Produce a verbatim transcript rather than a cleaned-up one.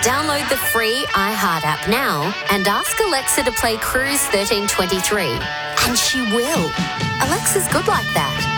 Download the free iHeart app now and ask Alexa to play Cruise thirteen twenty-three. And she will. Alexa's good like that.